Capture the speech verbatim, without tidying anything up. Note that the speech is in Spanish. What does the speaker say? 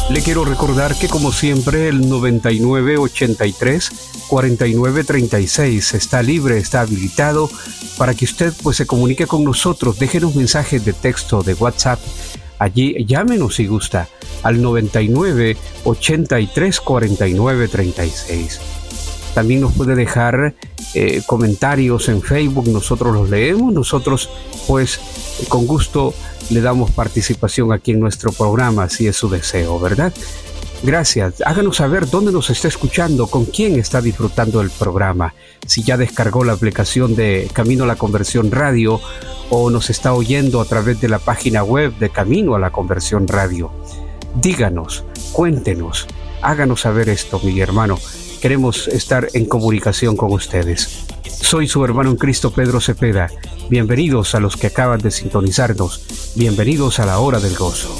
Le quiero recordar que como siempre el noventa y nueve ochenta y tres cuarenta y nueve treinta y seis está libre, está habilitado para que usted pues se comunique con nosotros. Déjenos mensajes de texto, de WhatsApp. Allí llámenos si gusta al noventa y nueve ochenta y tres cuarenta y nueve treinta y seis. También nos puede dejar eh, comentarios en Facebook, nosotros los leemos, nosotros pues con gusto le damos participación aquí en nuestro programa, si es su deseo, ¿verdad? Gracias. Háganos saber dónde nos está escuchando, con quién está disfrutando el programa, si ya descargó la aplicación de Camino a la Conversión Radio o nos está oyendo a través de la página web de Camino a la Conversión Radio. Díganos, cuéntenos, háganos saber esto, mi hermano. Queremos estar en comunicación con ustedes. Soy su hermano en Cristo, Pedro Cepeda. Bienvenidos a los que acaban de sintonizarnos. Bienvenidos a la hora del gozo.